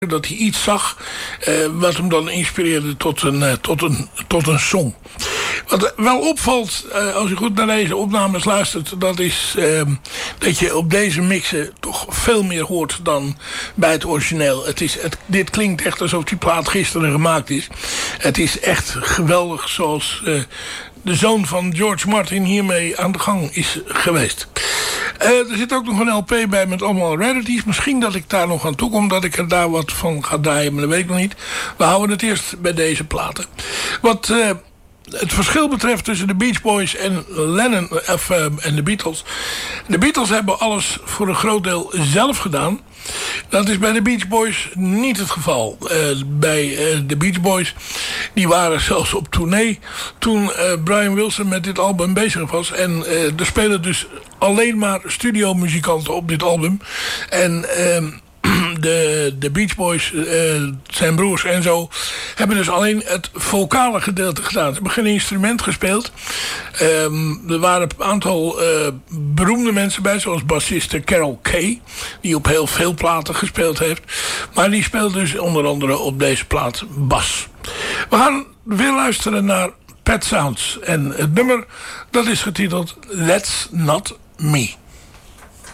dat hij iets zag wat hem dan inspireerde tot een song. Wat wel opvalt, als je goed naar deze opnames luistert, dat is dat je op deze mixen toch veel meer hoort dan bij het origineel. Dit klinkt echt alsof die plaat gisteren gemaakt is. Het is echt geweldig zoals de zoon van George Martin hiermee aan de gang is geweest. Er zit ook nog een LP bij met allemaal rarities. Misschien dat ik daar nog aan toe kom, dat ik er daar wat van ga draaien, maar dat weet ik nog niet. We houden het eerst bij deze platen. Wat het verschil betreft tussen de Beach Boys en en de Beatles. De Beatles hebben alles voor een groot deel zelf gedaan. Dat is bij de Beach Boys niet het geval. Bij de Beach Boys, die waren zelfs op tournee toen Brian Wilson met dit album bezig was. En er spelen dus alleen maar studiomuzikanten op dit album. En de Beach Boys, zijn broers en zo, hebben dus alleen het vocale gedeelte gedaan. Ze hebben geen instrument gespeeld. Er waren een aantal beroemde mensen bij, zoals bassiste Carol Kay, die op heel veel platen gespeeld heeft. Maar die speelt dus onder andere op deze plaat bas. We gaan weer luisteren naar Pet Sounds. En het nummer, dat is getiteld That's Not Me.